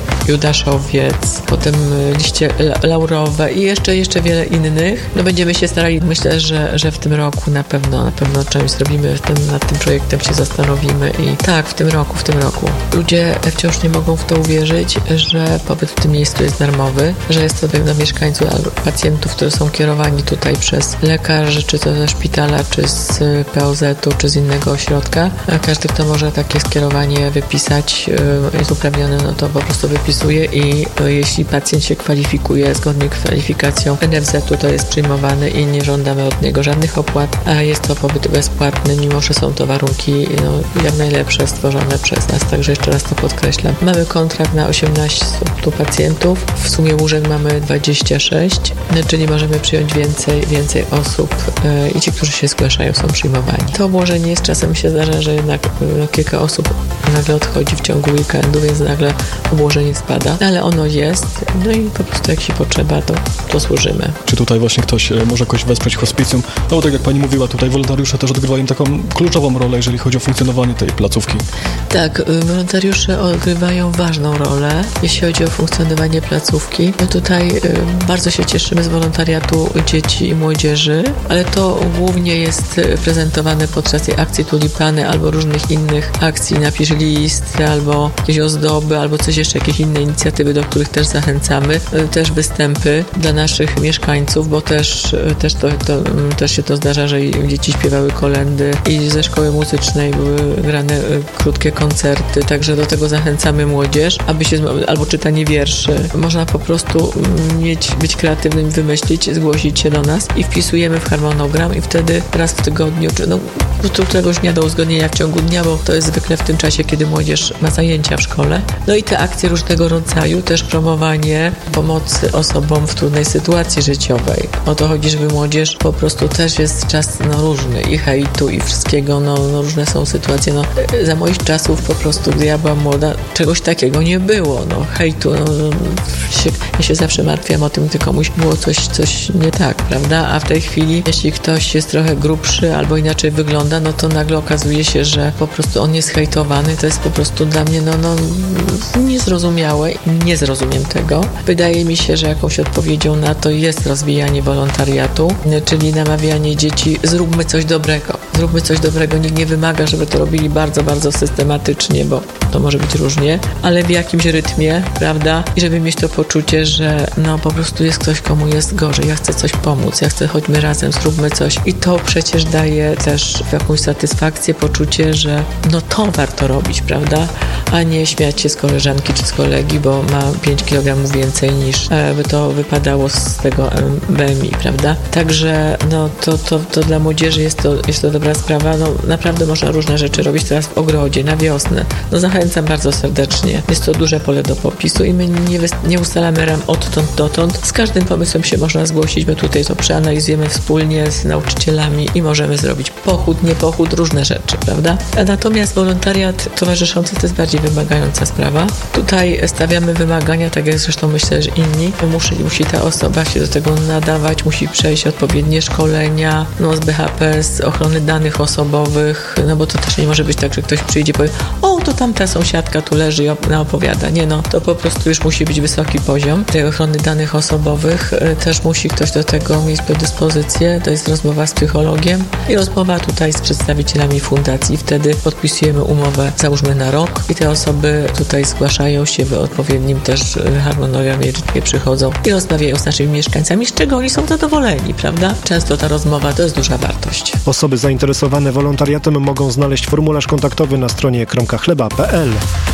judaszowiec, potem liście laurowe i jeszcze, jeszcze wiele innych. No będziemy się starali, myślę, że, że w tym roku na pewno, na pewno czymś zrobimy, tym, nad tym projektem się zastanowimy i tak, w tym roku, w tym roku. Ludzie wciąż nie mogą w to uwierzyć, że pobyt w tym miejscu jest darmowy, że jest to dla mieszkańców albo pacjentów, którzy są kierowani tutaj przez lekarzy, czy to ze szpitala, czy z P O Z u, czy z innego ośrodka. Każdy, kto może takie skierowanie wypisać, jest uprawniony, no to po prostu wypisuje i jeśli pacjent się kwalifikuje zgodnie z kwalifikacją N F Z u, to jest przyjmowany i nie żądamy od niego żadnych opłat, a jest to pobyt bezpłatny, mimo że są to warunki no, jak najlepsze stworzone przez nas, także jeszcze raz to podkreślam. Mamy kontrakt na osiemnaście pacjentów, w sumie łóżek mamy dwadzieścia sześć, czyli możemy przyjąć więcej, więcej osób i ci, którzy się zgłaszają, są przyjmowani. To obłożenie jest, czasem się zdarza, że jednak no, kilka osób nagle odchodzi w ciągu weekendu, więc nagle obłożenie spada, ale ono jest, no i po prostu jak się potrzeba, to, to służymy. Czy tutaj właśnie ktoś może jakoś wesprzeć hospicjum? No bo tak jak pani mówiła, tutaj wolontariusze też odgrywają taką kluczową rolę, jeżeli chodzi o funkcjonowanie tej placówki. Tak, wolontariusze odgrywają ważną rolę, jeśli chodzi o funkcjonowanie placówki. No tutaj y, bardzo się cieszymy z wolontariatu dzieci i młodzieży, ale to głównie jest prezentowane podczas tej akcji Tulipany albo różnych innych akcji, napisz list, albo jakieś ozdoby, albo coś jeszcze, jakieś inne inicjatywy, do których też zachęcamy. Też występy dla naszych mieszkańców, bo też, też, to, to, też się to zdarza, że dzieci śpiewały kolędy i ze szkoły muzycznej były grane krótkie koncerty, także do tego zachęcamy młodzież, aby się, albo czytanie wierszy. Można po prostu mieć, być kreatywnym, wymyślić, zgłosić się do nas i wpisujemy w harmonogram i wtedy raz w tygodniu, czy no, któregoś dnia do uzgodnienia w ciągu dnia, bo to jest zwykle w tym czasie, kiedy młodzież ma zajęcia w szkole. No i te akcje różnego rodzaju, też promowanie pomocy osobom w trudnej sytuacji życiowej. O to chodzi, żeby młodzież po prostu też jest czas no, różny i hejtu i wszystkiego, no, no różne są sytuacje. No, za moich czasów po prostu, gdy ja byłam młoda, czegoś takiego nie było. No, hejtu, no, się, ja się zawsze martwiam o tym, gdy komuś było coś, coś nie tak, prawda? A w tej chwili, jeśli ktoś jest trochę grubszy albo inaczej wygląda, no to nagle okazuje się, że po prostu on jest hejtowany. To jest po prostu dla mnie no, no niezrozumiałe. Nie zrozumiem tego. Wydaje mi się, że jakąś odpowiedzią na to jest rozwijanie wolontariatu, czyli namawianie dzieci, zróbmy coś dobrego. Zróbmy coś dobrego. Nikt nie wymaga, żeby to robili bardzo, bardzo systematycznie, bo to może być różnie, ale w jakimś rytmie, prawda? I żeby mieć to poczucie, że no po prostu jest ktoś, komu jest gorzej. Ja chcę coś pomóc, ja chcę, chodźmy razem, zróbmy coś. I to przecież daje też jakąś satysfakcję, poczucie, że no to warto robić, prawda? A nie śmiać się z koleżanki czy z kolegi, bo ma pięć kilogramów więcej niż by to wypadało z tego B M I, prawda? Także no to, to, to dla młodzieży jest to, jest to dobra ciekawa sprawa, no naprawdę można różne rzeczy robić teraz w ogrodzie, na wiosnę. No zachęcam bardzo serdecznie. Jest to duże pole do popisu i my nie, nie ustalamy ram odtąd dotąd. Z każdym pomysłem się można zgłosić, my tutaj to przeanalizujemy wspólnie z nauczycielami i możemy zrobić pochód, nie pochód, różne rzeczy, prawda? A natomiast wolontariat towarzyszący to jest bardziej wymagająca sprawa. Tutaj stawiamy wymagania, tak jak zresztą myślę, że inni. Musi, musi ta osoba się do tego nadawać, musi przejść odpowiednie szkolenia, no z B H P, z ochrony danych osobowych, no bo to też nie może być tak, że ktoś przyjdzie i powie, o, to tamta sąsiadka tu leży i op- opowiada. Nie no, to po prostu już musi być wysoki poziom tej ochrony danych osobowych. Też musi ktoś do tego mieć predyspozycję. To jest rozmowa z psychologiem i rozmowa tutaj z przedstawicielami fundacji. Wtedy podpisujemy umowę, załóżmy na rok i te osoby tutaj zgłaszają się w odpowiednim też harmonogramie, czy przychodzą i rozmawiają z naszymi mieszkańcami, z czego oni są zadowoleni, prawda? Często ta rozmowa to jest duża wartość. Osoby zainteresowane wolontariatem mogą znaleźć formularz kontaktowy na stronie kromka chleba kropka p l.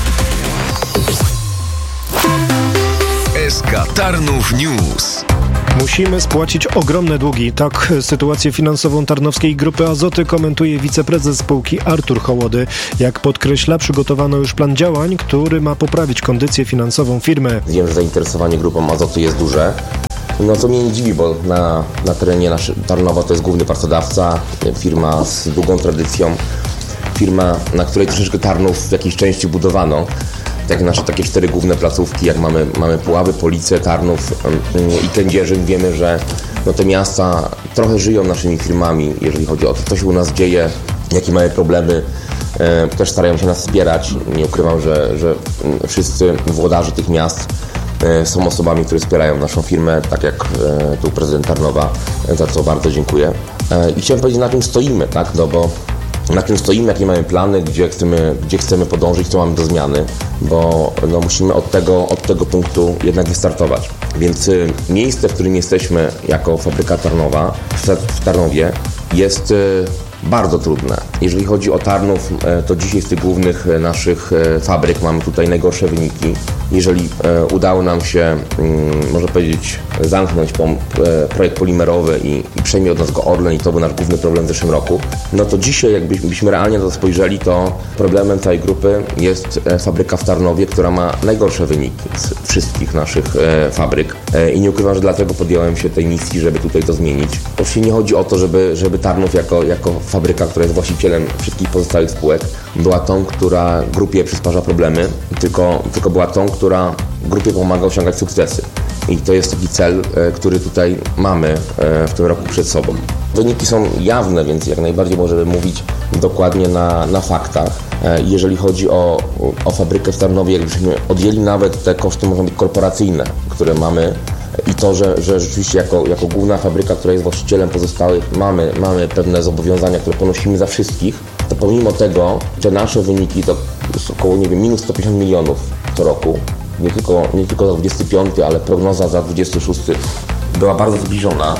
S K Tarnów News. Musimy spłacić ogromne długi. Tak sytuację finansową Tarnowskiej Grupy Azoty komentuje wiceprezes spółki Artur Hołody. Jak podkreśla, przygotowano już plan działań, który ma poprawić kondycję finansową firmy. Wiem, że zainteresowanie Grupą Azoty jest duże. No co mnie nie dziwi, bo na, na terenie naszy, Tarnowa to jest główny pracodawca, firma z długą tradycją, firma, na której troszeczkę Tarnów w jakiejś części budowano. Tak nasze takie cztery główne placówki, jak mamy, mamy Puławy, Police, Tarnów yy, i Kędzierzyn, wiemy, że no, te miasta trochę żyją naszymi firmami, jeżeli chodzi o to, co się u nas dzieje, jakie mamy problemy. Yy, też starają się nas wspierać. Nie ukrywam, że, że wszyscy włodarze tych miast yy, są osobami, które wspierają naszą firmę, tak jak yy, tu prezydent Tarnowa, yy, za co bardzo dziękuję. Yy, I chciałem powiedzieć, na czym stoimy, tak, no bo na czym stoimy, jakie mamy plany, gdzie chcemy, gdzie chcemy podążyć, co mamy do zmiany, bo no, musimy od tego, od tego punktu jednak wystartować. Więc y, miejsce, w którym jesteśmy jako fabryka Tarnowa, w, w Tarnowie, jest y, bardzo trudne. Jeżeli chodzi o Tarnów, y, to dzisiaj z tych głównych y, naszych y, fabryk mamy tutaj najgorsze wyniki. Jeżeli y, udało nam się, y, można powiedzieć, zamknąć pom, y, projekt polimerowy i, i przejmie od nas go Orlen i to był nasz główny problem w zeszłym roku, no to dzisiaj jakbyśmy realnie na to spojrzeli, to problemem całej grupy jest y, fabryka w Tarnowie, która ma najgorsze wyniki z wszystkich naszych y, fabryk. Y, I nie ukrywam, że dlatego podjąłem się tej misji, żeby tutaj to zmienić. Oczywiście nie chodzi o to, żeby, żeby Tarnów jako, jako fabryka, która jest właścicielem wszystkich pozostałych spółek, była tą, która grupie przysparza problemy, tylko, tylko była tą, która grupie pomaga osiągać sukcesy. I to jest taki cel, który tutaj mamy w tym roku przed sobą. Wyniki są jawne, więc jak najbardziej możemy mówić dokładnie na, na faktach. Jeżeli chodzi o, o fabrykę w Tarnowie, jakbyśmy odjęli nawet te koszty, można być korporacyjne, które mamy, i to, że, że rzeczywiście jako, jako główna fabryka, która jest właścicielem pozostałych, mamy, mamy pewne zobowiązania, które ponosimy za wszystkich, to pomimo tego te nasze wyniki to jest około, nie wiem, minus sto pięćdziesiąt milionów co roku. Nie tylko, nie tylko za dwudziesty piąty, ale prognoza za dwudziesty szósty była bardzo zbliżona,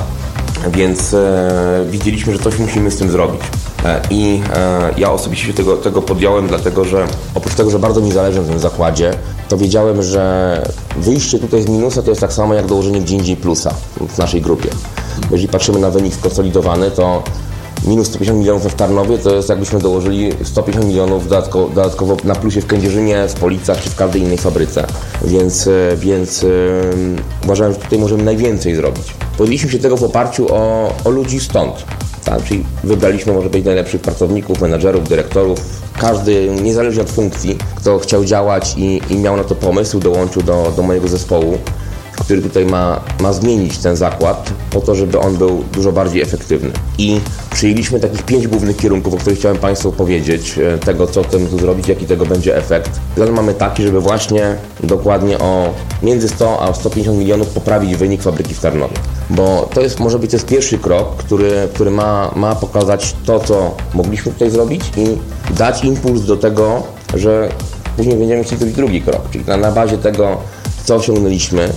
więc e, widzieliśmy, że coś musimy z tym zrobić. E, I e, ja osobiście się tego, tego podjąłem, dlatego że oprócz tego, że bardzo mi zależy na tym zakładzie, to wiedziałem, że wyjście tutaj z minusa to jest tak samo jak dołożenie gdzie indziej plusa w naszej grupie. Jeżeli patrzymy na wynik skonsolidowany, to minus sto pięćdziesiąt milionów w Tarnowie to jest jakbyśmy dołożyli sto pięćdziesiąt milionów dodatkowo, dodatkowo na plusie w Kędzierzynie, w Policach czy w każdej innej fabryce. Więc, więc yy, uważałem, że tutaj możemy najwięcej zrobić. Podjęliśmy się tego w oparciu o, o ludzi stąd. Tak? Czyli wybraliśmy może być najlepszych pracowników, menadżerów, dyrektorów. Każdy, niezależnie od funkcji, kto chciał działać i, i miał na to pomysł, dołączył do, do mojego zespołu, który tutaj ma, ma zmienić ten zakład po to, żeby on był dużo bardziej efektywny. I przyjęliśmy takich pięć głównych kierunków, o których chciałem Państwu powiedzieć, tego, co chcemy tu zrobić, jaki tego będzie efekt. Plan mamy taki, żeby właśnie dokładnie o między sto a sto pięćdziesiąt milionów poprawić wynik fabryki w Tarnowie. Bo to jest, może być, to jest pierwszy krok, który, który ma, ma pokazać to, co mogliśmy tutaj zrobić i dać impuls do tego, że później będziemy chcieli zrobić drugi krok. Czyli na, na bazie tego, co osiągnęliśmy,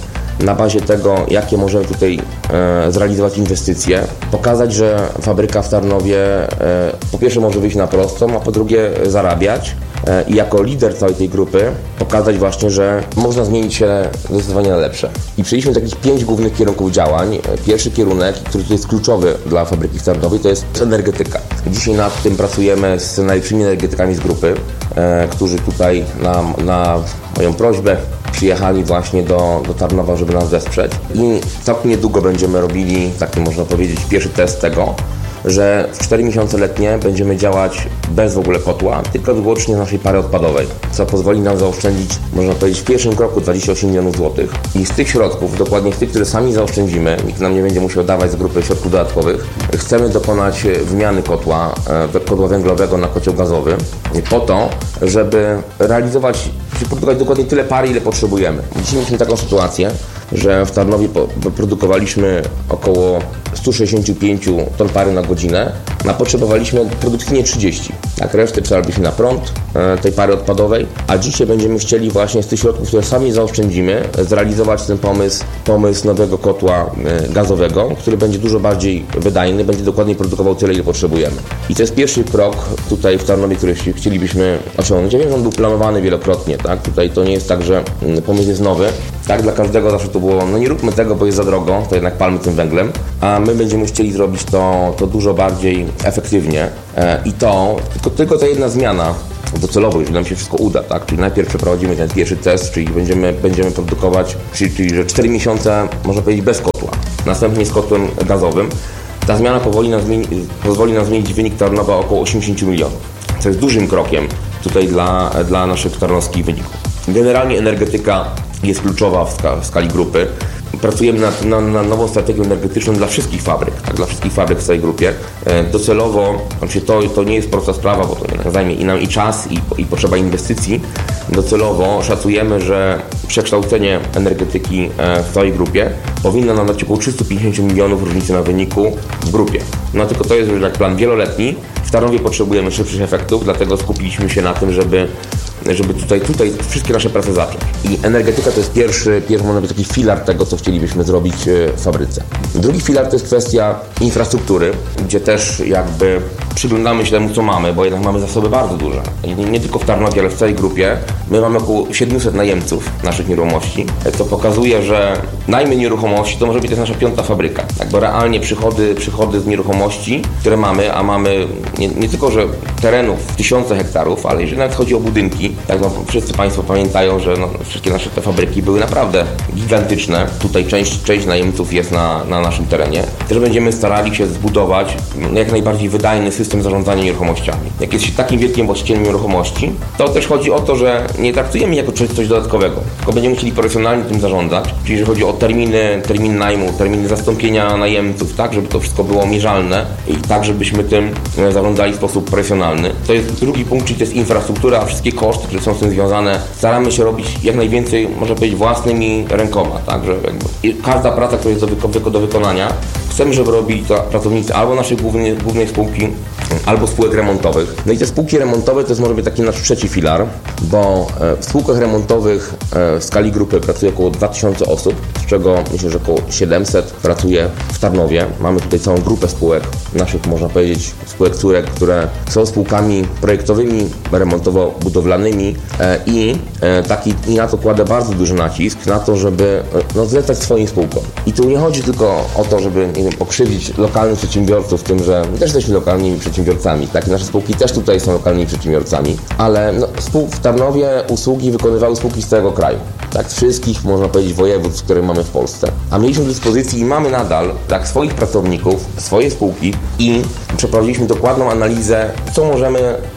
na bazie tego, jakie możemy tutaj e, zrealizować inwestycje, pokazać, że fabryka w Tarnowie e, po pierwsze może wyjść na prostą, a po drugie zarabiać e, i jako lider całej tej grupy pokazać właśnie, że można zmienić się zdecydowanie na lepsze. I przyjęliśmy takich pięć głównych kierunków działań. Pierwszy kierunek, który tu jest kluczowy dla fabryki w Tarnowie, to jest energetyka. Dzisiaj nad tym pracujemy z najlepszymi energetykami z grupy, e, którzy tutaj na, na moją prośbę przyjechali właśnie do, do Tarnowa, żeby nas wesprzeć. I całkiem niedługo będziemy robili, taki można powiedzieć, pierwszy test tego, że w cztery miesiące letnie będziemy działać bez w ogóle kotła, tylko wyłącznie z naszej pary odpadowej, co pozwoli nam zaoszczędzić, można powiedzieć, w pierwszym kroku dwadzieścia osiem milionów złotych. I z tych środków, dokładnie z tych, które sami zaoszczędzimy, nikt nam nie będzie musiał dawać z grupy środków dodatkowych, chcemy dokonać wymiany kotła, kotła węglowego na kocioł gazowy, po to, żeby realizować, czy produkować dokładnie tyle pary, ile potrzebujemy. Dzisiaj mieliśmy taką sytuację, że w Tarnowie produkowaliśmy około sto sześćdziesiąt pięć ton pary na godzinę, a potrzebowaliśmy produkcyjnie trzydzieści. Tak, resztę przeraliśmy na prąd e, tej pary odpadowej, a dzisiaj będziemy chcieli właśnie z tych środków, które sami zaoszczędzimy, zrealizować ten pomysł, pomysł nowego kotła e, gazowego, który będzie dużo bardziej wydajny, będzie dokładnie produkował tyle, ile potrzebujemy. I to jest pierwszy krok tutaj w Tarnowie, który chcielibyśmy osiągnąć. Ja wiem, że on był planowany wielokrotnie, tak? Tutaj to nie jest tak, że pomysł jest nowy. Tak, dla każdego zawsze to było, no nie róbmy tego, bo jest za drogo, to jednak palmy tym węglem, a my będziemy chcieli zrobić to, to dużo bardziej efektywnie e, i to, tylko, tylko ta jedna zmiana docelowo, jeżeli nam się wszystko uda, tak, czyli najpierw przeprowadzimy ten pierwszy test, czyli będziemy, będziemy produkować, czyli, czyli że cztery miesiące, można powiedzieć, bez kotła, następnie z kotłem gazowym. Ta zmiana powoli nam zmieni, pozwoli nam zmienić wynik Tarnowa około osiemdziesiąt milionów, co jest dużym krokiem tutaj dla, dla naszych tarnowskich wyników. Generalnie energetyka jest kluczowa w, ska, w skali grupy. Pracujemy nad, na, na nową strategią energetyczną dla wszystkich fabryk, tak, dla wszystkich fabryk w całej grupie. E, docelowo, znaczy to, to nie jest prosta sprawa, bo to zajmie i nam i czas, i, i potrzeba inwestycji. Docelowo szacujemy, że przekształcenie energetyki e, w całej grupie powinno nam dać około trzysta pięćdziesiąt milionów różnicy na wyniku w grupie. No tylko to jest już jak plan wieloletni. W Tarnowie potrzebujemy szybszych efektów, dlatego skupiliśmy się na tym, żeby żeby tutaj, tutaj wszystkie nasze prace zacząć. I energetyka to jest pierwszy, pierwszy można powiedzieć, taki filar tego, co chcielibyśmy zrobić w fabryce. Drugi filar to jest kwestia infrastruktury, gdzie też jakby przyglądamy się temu, co mamy, bo jednak mamy zasoby bardzo duże. I nie, nie tylko w Tarnowie, ale w całej grupie. My mamy około siedemset najemców naszych nieruchomości, co pokazuje, że najmy nieruchomości to może być też nasza piąta fabryka. Tak, bo realnie przychody, przychody z nieruchomości, które mamy, a mamy nie, nie tylko, że terenów tysiące hektarów, ale jeżeli nawet chodzi o budynki, tak, no, wszyscy Państwo pamiętają, że no, wszystkie nasze te fabryki były naprawdę gigantyczne. Tutaj część, część najemców jest na, na naszym terenie. Też będziemy starali się zbudować jak najbardziej wydajny system zarządzania nieruchomościami. Jak jest się takim wielkim właścicielem nieruchomości, to też chodzi o to, że nie traktujemy jako coś, coś dodatkowego, tylko będziemy chcieli profesjonalnie tym zarządzać, czyli jeżeli chodzi o terminy, termin najmu, terminy zastąpienia najemców, tak, żeby to wszystko było mierzalne i tak, żebyśmy tym zarządzali w sposób profesjonalny. To jest drugi punkt, czyli to jest infrastruktura, a wszystkie koszty, które są z tym związane, staramy się robić jak najwięcej, można powiedzieć, własnymi rękoma, tak, że jakby każda praca, która jest do, wyko- do wykonania, chcemy, żeby robili to pracownicy albo naszej głównej, głównej spółki, albo spółek remontowych. No i te spółki remontowe to jest może być taki nasz trzeci filar, bo w spółkach remontowych w skali grupy pracuje około dwa tysiące osób, z czego myślę, że około siedemset pracuje w Tarnowie. Mamy tutaj całą grupę spółek, naszych można powiedzieć spółek córek, które są spółkami projektowymi, remontowo-budowlanymi i taki i na to kładę bardzo duży nacisk, na to, żeby no, zlecać swoim spółkom. I tu nie chodzi tylko o to, żeby nie wiem, pokrzywić lokalnych przedsiębiorców tym, że my też jesteśmy lokalnymi przedsiębiorcami, tak? Nasze spółki też tutaj są lokalnymi przedsiębiorcami, ale no, w Tarnowie usługi wykonywały spółki z całego kraju, tak? Z wszystkich, można powiedzieć, województw, które mamy w Polsce. A mieliśmy do dyspozycji i mamy nadal, tak, swoich pracowników, swoje spółki i przeprowadziliśmy dokładną analizę, co możemy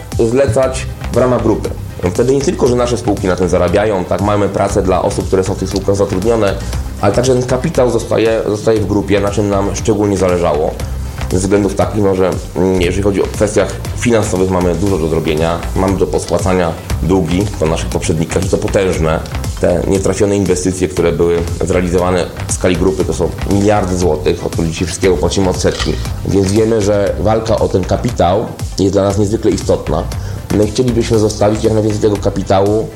zlecać w ramach grupy. Wtedy nie tylko, że nasze spółki na tym zarabiają, tak, mamy pracę dla osób, które są w tych spółkach zatrudnione, ale także ten kapitał zostaje, zostaje w grupie, na czym nam szczególnie zależało. Ze względów takich, no, że jeżeli chodzi o kwestiach finansowych, mamy dużo do zrobienia, mamy do pospłacania długi po naszych poprzednikach i to potężne. Te nietrafione inwestycje, które były zrealizowane w skali grupy, to są miliardy złotych, od dzisiaj wszystkiego płacimy odsetki. Więc wiemy, że walka o ten kapitał jest dla nas niezwykle istotna. My chcielibyśmy zostawić jak najwięcej tego kapitału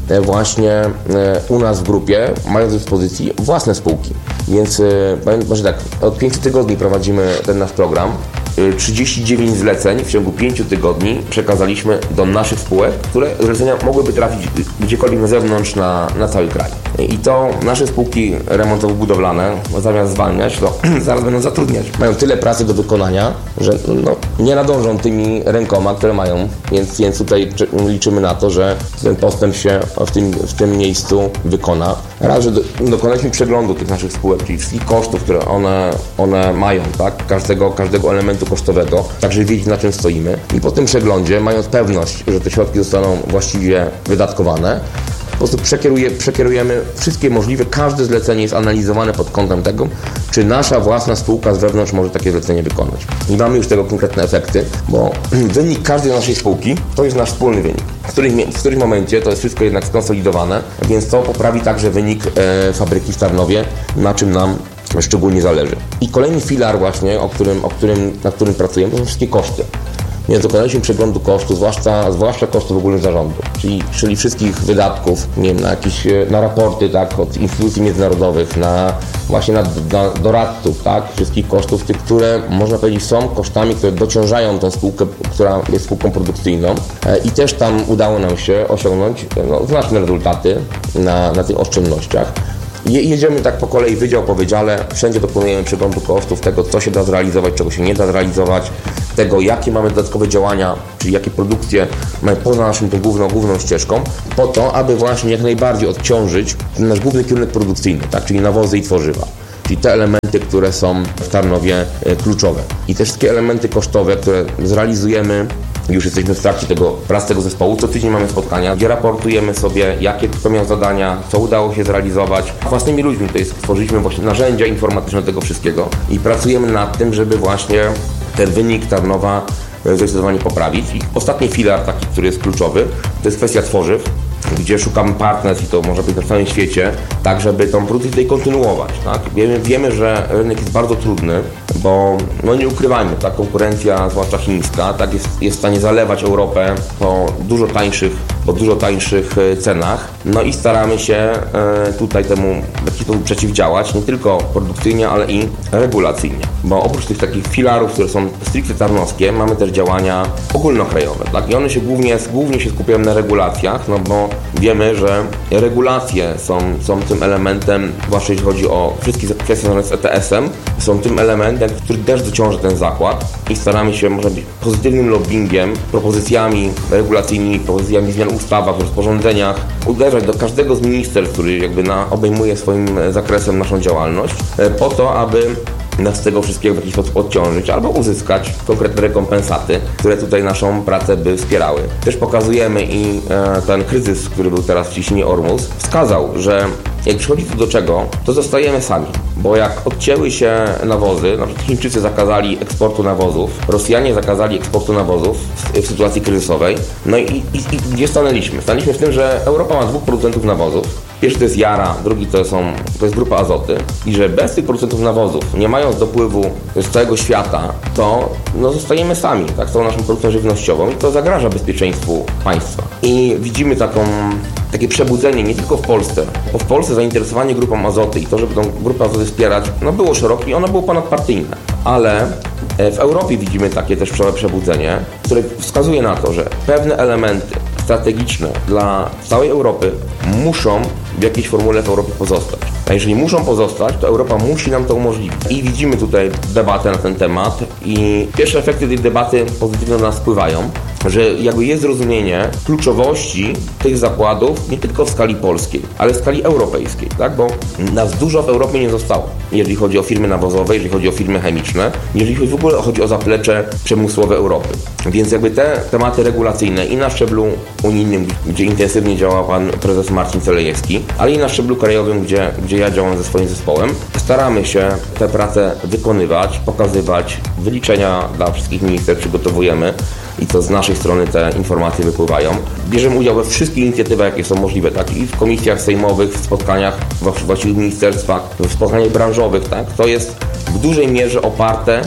właśnie u nas w grupie, mając do dyspozycji własne spółki. Więc może tak, od pięciu tygodni prowadzimy ten nasz program. trzydzieści dziewięć zleceń w ciągu pięciu tygodni przekazaliśmy do naszych spółek, które zlecenia mogłyby trafić gdziekolwiek na zewnątrz na, na cały kraj. I to nasze spółki remontowo-budowlane, zamiast zwalniać, to zaraz będą zatrudniać. Mają tyle pracy do wykonania, że no, nie nadążą tymi rękoma, które mają, więc, więc tutaj liczymy na to, że ten postęp się w tym, w tym miejscu wykona. Raz, że do, dokonaliśmy przeglądu tych naszych spółek, czyli wszystkich kosztów, które one, one mają, tak? każdego, każdego elementu kosztowego, tak żeby wiedzieć, na czym stoimy. I po tym przeglądzie, mając pewność, że te środki zostaną właściwie wydatkowane, po prostu przekieruje, przekierujemy wszystkie możliwe, każde zlecenie jest analizowane pod kątem tego, czy nasza własna spółka z wewnątrz może takie zlecenie wykonać. I mamy już tego konkretne efekty, bo wynik każdej naszej spółki to jest nasz wspólny wynik. W którym, w którym momencie to jest wszystko jednak skonsolidowane, więc to poprawi także wynik e, fabryki w Tarnowie, na czym nam szczególnie zależy. I kolejny filar właśnie, o którym, o którym, na którym pracujemy, to są wszystkie koszty. Więc dokonaliśmy przeglądu kosztów, zwłaszcza, zwłaszcza kosztów ogólnych zarządu, czyli, czyli wszystkich wydatków, nie wiem, na jakieś, na raporty, tak, od instytucji międzynarodowych, na właśnie na, na doradców, tak, wszystkich kosztów, tych, które można powiedzieć są kosztami, które dociążają tą spółkę, która jest spółką produkcyjną i też tam udało nam się osiągnąć no, znaczne rezultaty na, na tych oszczędnościach. Jedziemy tak po kolei, wydział po wydziale, wszędzie dokonujemy przeglądu kosztów, tego co się da zrealizować, czego się nie da zrealizować, tego jakie mamy dodatkowe działania, czyli jakie produkcje mamy poza naszą tą główną, główną ścieżką, po to, aby właśnie jak najbardziej odciążyć nasz główny kierunek produkcyjny, tak, czyli nawozy i tworzywa. Czyli te elementy, które są w Tarnowie kluczowe. I te wszystkie elementy kosztowe, które zrealizujemy, już jesteśmy w trakcie tego, prac tego zespołu, co tydzień mamy spotkania, gdzie raportujemy sobie, jakie kto miał zadania, co udało się zrealizować. Własnymi ludźmi to jest, stworzyliśmy właśnie narzędzia informatyczne tego wszystkiego i pracujemy nad tym, żeby właśnie ten wynik Tarnowa zdecydowanie poprawić. I ostatni filar taki, który jest kluczowy, to jest kwestia tworzyw, gdzie szukamy partnerstw i to może być na całym świecie, tak żeby tą produkcję tutaj kontynuować. Tak? Wiemy, wiemy, że rynek jest bardzo trudny, bo no nie ukrywajmy, ta konkurencja, zwłaszcza chińska, tak, jest, jest w stanie zalewać Europę po dużo tańszych, po dużo tańszych cenach. No i staramy się e, tutaj temu w jakiś sposób przeciwdziałać, nie tylko produkcyjnie, ale i regulacyjnie. Bo oprócz tych takich filarów, które są stricte tarnowskie, mamy też działania ogólnokrajowe. Tak? I one się głównie, głównie się skupiają na regulacjach, no bo wiemy, że regulacje są, są tym elementem, zwłaszcza jeśli chodzi o wszystkie kwestie związane z E T S-em, są tym elementem, który też dociąży ten zakład i staramy się, może być pozytywnym lobbyingiem, propozycjami regulacyjnymi, propozycjami zmian w ustawach, w rozporządzeniach, uderzać do każdego z ministerstw, który jakby na, obejmuje swoim zakresem naszą działalność, po to, aby nas z tego wszystkiego w jakiś sposób odciążyć albo uzyskać konkretne rekompensaty, które tutaj naszą pracę by wspierały. Też pokazujemy i e, ten kryzys, który był teraz w Ciśnienie Ormus, wskazał, że jak przychodzi to do czego, to zostajemy sami, bo jak odcięły się nawozy, na przykład Chińczycy zakazali eksportu nawozów, Rosjanie zakazali eksportu nawozów w, w sytuacji kryzysowej, no i, i, i gdzie stanęliśmy? Stanęliśmy w tym, że Europa ma dwóch producentów nawozów. Pierwszy to jest Yara, drugi to, są, to jest grupa Azoty i że bez tych producentów nawozów, nie mając dopływu z całego świata, to no, zostajemy sami, tak, z tą naszą produkcją żywnościową i to zagraża bezpieczeństwu państwa. I widzimy taką, takie przebudzenie nie tylko w Polsce, bo w Polsce zainteresowanie grupą Azoty i to, żeby tą grupę Azoty wspierać, no było szerokie i ono było ponadpartyjne, ale w Europie widzimy takie też przebudzenie, które wskazuje na to, że pewne elementy strategiczne dla całej Europy muszą w jakiejś formule w Europie pozostać. A jeżeli muszą pozostać, to Europa musi nam to umożliwić. I widzimy tutaj debatę na ten temat i pierwsze efekty tej debaty pozytywnie na nas wpływają, że jakby jest zrozumienie kluczowości tych zakładów nie tylko w skali polskiej, ale w skali europejskiej, tak? Bo nas dużo w Europie nie zostało, jeżeli chodzi o firmy nawozowe, jeżeli chodzi o firmy chemiczne, jeżeli w ogóle chodzi o zaplecze przemysłowe Europy. Więc jakby te tematy regulacyjne i na szczeblu unijnym, gdzie intensywnie działa pan prezes Marcin Celejewski, ale i na szczeblu krajowym, gdzie, gdzie ja działam ze swoim zespołem, staramy się te prace wykonywać, pokazywać, wyliczenia dla wszystkich ministerstw przygotowujemy i to z naszej strony te informacje wypływają. Bierzemy udział we wszystkich inicjatywach, jakie są możliwe, tak? I w komisjach sejmowych, w spotkaniach w właściwych ministerstwach, w spotkaniach branżowych, tak? To jest w dużej mierze oparte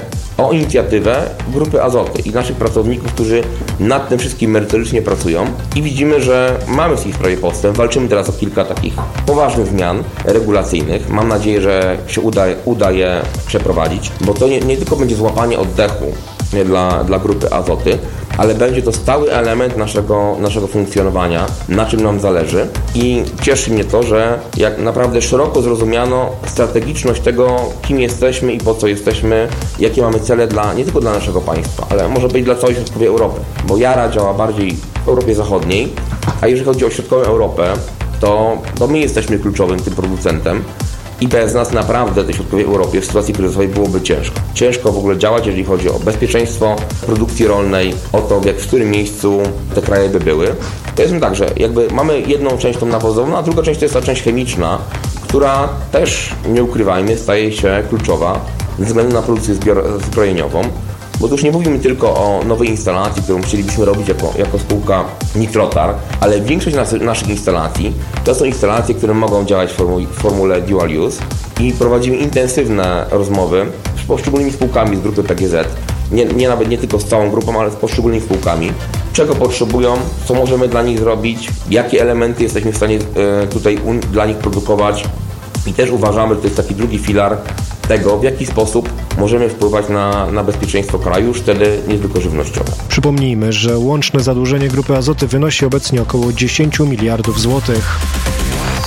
o inicjatywę Grupy Azoty i naszych pracowników, którzy nad tym wszystkim merytorycznie pracują i widzimy, że mamy w tej sprawie postęp. Walczymy teraz o kilka takich poważnych zmian regulacyjnych. Mam nadzieję, że się uda, uda je przeprowadzić, bo to nie, nie tylko będzie złapanie oddechu Dla, dla Grupy Azoty, ale będzie to stały element naszego, naszego funkcjonowania, na czym nam zależy i cieszy mnie to, że jak naprawdę szeroko zrozumiano strategiczność tego, kim jesteśmy i po co jesteśmy, jakie mamy cele dla, nie tylko dla naszego państwa, ale może być dla całej środkowej Europy, bo Yara działa bardziej w Europie Zachodniej, a jeżeli chodzi o środkową Europę, to, to my jesteśmy kluczowym tym producentem. I bez nas naprawdę tej środkowej Europie w sytuacji kryzysowej byłoby ciężko. Ciężko w ogóle działać, jeżeli chodzi o bezpieczeństwo produkcji rolnej, o to, jak, w którym miejscu te kraje by były. Powiedzmy tak, że jakby mamy jedną część tą nawozową, a druga część to jest ta część chemiczna, która też, nie ukrywajmy, staje się kluczowa ze względu na produkcję zbrojeniową. Bo tu już nie mówimy tylko o nowej instalacji, którą chcielibyśmy robić jako, jako spółka Nitrotar, ale większość nas, naszych instalacji to są instalacje, które mogą działać w, formu, w formule dual use i prowadzimy intensywne rozmowy z poszczególnymi spółkami z grupy P G Z, nie, nie nawet nie tylko z całą grupą, ale z poszczególnymi spółkami, czego potrzebują, co możemy dla nich zrobić, jakie elementy jesteśmy w stanie y, tutaj un, dla nich produkować i też uważamy, że to jest taki drugi filar tego, w jaki sposób możemy wpływać na, na bezpieczeństwo kraju, już wtedy nie tylko żywnościowe. Przypomnijmy, że łączne zadłużenie Grupy Azoty wynosi obecnie około dziesięć miliardów złotych.